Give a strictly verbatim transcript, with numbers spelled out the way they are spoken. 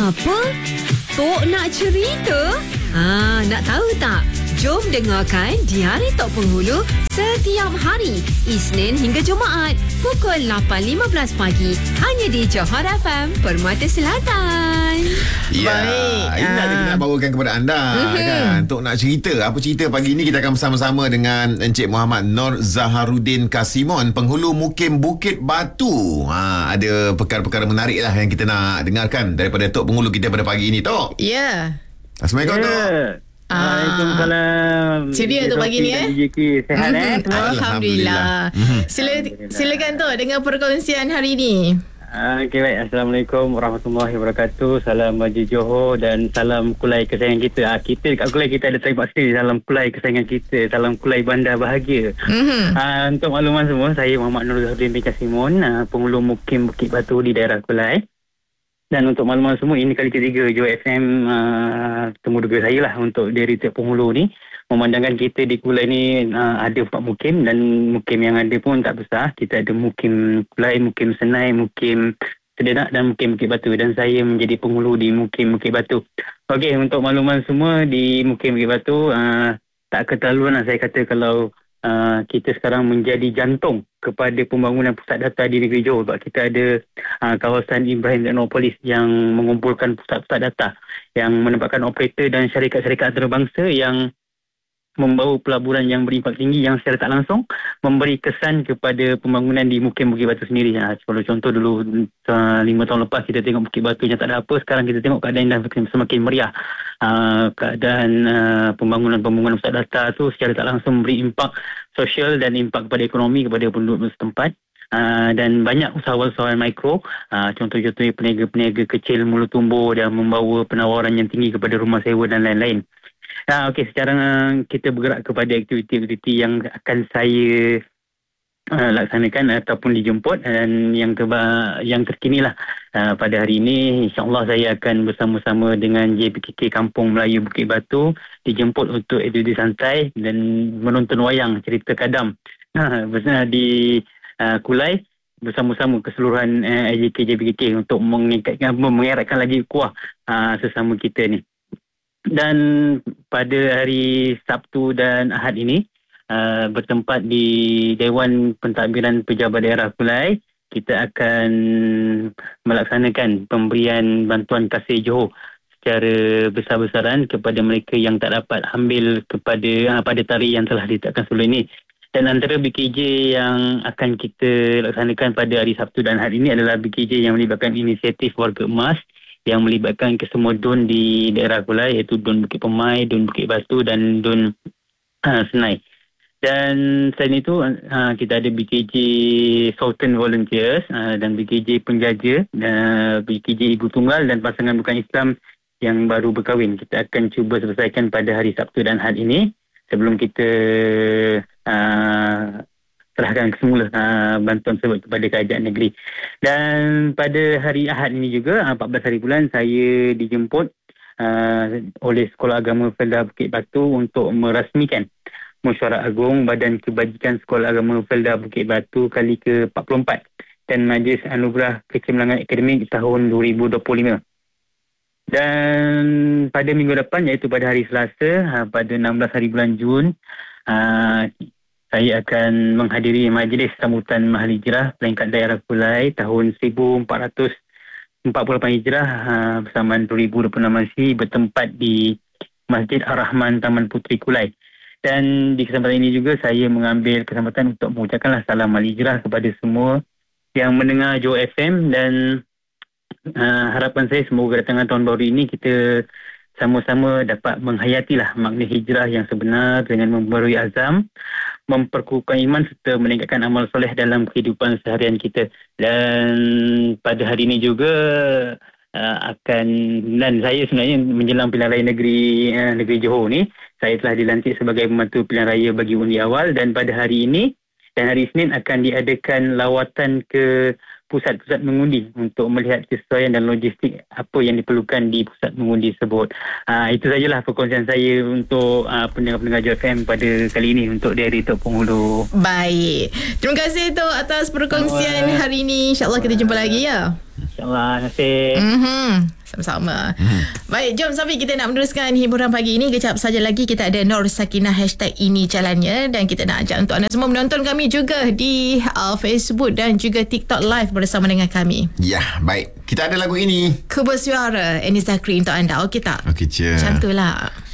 Apa? Tok nak cerita? Ha, nak tahu tak? Jom dengarkan Diari Tok Penghulu setiap hari, Isnin hingga Jumaat, pukul lapan lima belas pagi, hanya di Johor F M, Permata Selatan. Ya, Baik. ini uh. nak bawakan kepada anda Mhm. kan. Untuk nak cerita, apa cerita pagi ini kita akan bersama-sama dengan Encik Muhammad Nur Zaharuddin Kasimon, penghulu Mukim Bukit Batu. Ha, ada perkara-perkara menarik lah yang kita nak dengarkan daripada Tok Penghulu kita pada pagi ini, Tok. Ya. Assalamualaikum, Tok. Ah. Waalaikumsalam. Ceria tu pagi ni, eh? D J K. Sehat eh? Alhamdulillah. Alhamdulillah. Sila, silakan tu dengan perkongsian hari ni. Ah, Okey, baik. Assalamualaikum warahmatullahi wabarakatuh. Salam Haji Johor dan salam Kulai kesayangan kita. Ah, kita dekat Kulai kita ada trademark sendiri. Salam Kulai kesayangan kita. Salam Kulai Bandar Bahagia. Mm-hmm. Ah, untuk makluman semua, saya Muhammad Nur Zaharuddin bin Kasimon, ah, penghulu Mukim Bukit Batu di daerah Kulai. Dan untuk makluman semua, ini kali ketiga Johor F M uh, temu duga saya lah untuk Diari Tok Penghulu ni. Memandangkan kita di Kulai ni uh, ada empat mukim, dan mukim yang ada pun tak besar. Kita ada mukim Kulai, mukim Senai, mukim Sedenak dan mukim Bukit Batu. Dan saya menjadi penghulu di mukim Bukit Batu. Okey, untuk makluman semua, di mukim Bukit Batu, uh, tak keterlaluan lah saya kata kalau uh, kita sekarang menjadi jantung kepada pembangunan pusat data di negeri Johor, sebab kita ada uh, kawasan Ibrahim Technopolis yang mengumpulkan pusat-pusat data, yang menempatkan operator dan syarikat-syarikat antarabangsa yang membawa pelaburan yang berimpak tinggi, yang secara tak langsung memberi kesan kepada pembangunan di Mukim Bukit Batu sendiri. Ha, kalau contoh dulu uh, lima tahun lepas kita tengok Bukit Batu yang tak ada apa, sekarang kita tengok keadaan dah semakin meriah. Uh, keadaan uh, pembangunan-pembangunan pusat data tu secara tak langsung memberi impak sosial dan impak kepada ekonomi kepada penduduk setempat. Uh, dan banyak usahawan-usahawan mikro, uh, contoh-contohnya peniaga-peniaga kecil mula tumbuh dan membawa penawaran yang tinggi kepada rumah sewa dan lain-lain. Uh, Okey, sekarang uh, kita bergerak kepada aktiviti-aktiviti yang akan saya uh, laksanakan ataupun dijemput, dan yang terba- yang terkini lah uh, pada hari ini. InsyaAllah saya akan bersama-sama dengan J P K K Kampung Melayu Bukit Batu dijemput untuk aktiviti santai dan menonton wayang cerita kadam di uh, Kulai bersama-sama keseluruhan uh, A J K J P K K untuk mengingkatkan, mengeratkan lagi kuah uh, sesama kita ni. Dan pada hari Sabtu dan Ahad ini, uh, bertempat di Dewan Pentadbiran Pejabat Daerah Kulai, kita akan melaksanakan pemberian bantuan kasih Johor secara besar-besaran kepada mereka yang tak dapat ambil kepada uh, pada tarikh yang telah ditetapkan sebelum ini. Dan antara B K J yang akan kita laksanakan pada hari Sabtu dan Ahad ini adalah B K J yang melibatkan inisiatif Warga Emas, yang melibatkan kesemua dun di daerah Kulai, iaitu Dun Bukit Pemai, Dun Bukit Batu dan Dun uh, Senai. Dan selain itu uh, kita ada B K J Sultan Volunteers uh, dan B K J Penjaja, uh, B K J Ibu Tunggal dan pasangan bukan Islam yang baru berkahwin. Kita akan cuba selesaikan pada hari Sabtu dan Ahad ini sebelum kita uh, serahkan semula uh, bantuan tersebut kepada kerajaan negeri. Dan pada hari Ahad ini juga, uh, empat belas hari bulan, saya dijemput uh, oleh Sekolah Agama Felda Bukit Batu untuk merasmikan Mesyuarat Agung Badan Kebajikan Sekolah Agama Felda Bukit Batu kali ke empat puluh empat dan Majlis Anugerah Kecemerlangan Akademik tahun dua ribu dua puluh lima. Dan pada minggu depan, iaitu pada hari Selasa, uh, pada enam belas hari bulan Jun, uh, saya akan menghadiri majlis sambutan Mahal Hijrah peringkat daerah Kulai tahun seribu empat ratus empat puluh lapan Hijrah uh, bersamaan dua ribu dua puluh enam Masih, bertempat di Masjid Ar-Rahman Taman Puteri Kulai. Dan di kesempatan ini juga saya mengambil kesempatan untuk mengucapkanlah salam Mahal Hijrah kepada semua yang mendengar Johor F M, dan uh, harapan saya semoga kedatangan tahun baru ini kita sama-sama dapat menghayatilah makna hijrah yang sebenar dengan memperbarui azam, memperkukuhkan iman serta meningkatkan amal soleh dalam kehidupan seharian kita. Dan pada hari ini juga uh, akan, dan saya sebenarnya menjelang pilihan raya negeri uh, negeri Johor ni, saya telah dilantik sebagai pembantu pilihan raya bagi undi awal, dan pada hari ini dan hari Isnin akan diadakan lawatan ke pusat-pusat mengundi untuk melihat kesesuaian dan logistik apa yang diperlukan di pusat mengundi tersebut. Uh, itu sajalah perkongsian saya untuk uh, pendengar-pendengar Johor F M pada kali ini untuk Diari Tok Penghulu. Baik. Terima kasih Tok atas perkongsian hari ini. InsyaAllah kita jumpa lagi ya. InsyaAllah. Terima kasih. Mm-hmm. Sama-sama. Hmm. Baik, jom Safi, kita nak meneruskan hiburan pagi ini. Kejap saja lagi kita ada Nur Sakinah hashtag ini jalannya, dan kita nak ajak untuk anda semua menonton kami juga di uh, Facebook dan juga TikTok live bersama dengan kami. Ya, baik. Kita ada lagu ini. Kubur Suara Eni Zakri untuk anda. Okey tak? Okey, je. Macam tu lah.